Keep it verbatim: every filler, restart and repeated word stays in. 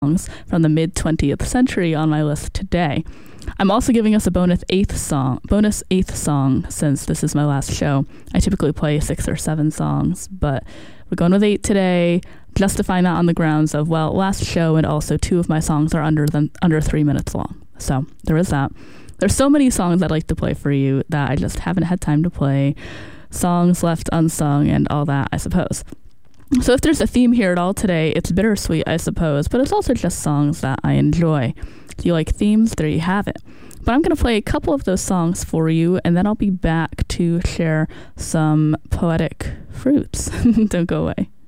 songs from the mid-twentieth century on my list today. I'm also giving us a bonus eighth song, bonus eighth song since this is my last show. I typically play six or seven songs, but we're going with eight today, justifying that on the grounds of, well, last show and also two of my songs are under them, under three minutes long. So there is that. There's so many songs I'd like to play for you that I just haven't had time to play. Songs left unsung and all that, I suppose. So if there's a theme here at all today, it's bittersweet, I suppose, but it's also just songs that I enjoy. Do you like themes? There you have it. But I'm going to play a couple of those songs for you, and then I'll be back to share some poetic fruits. Don't go away.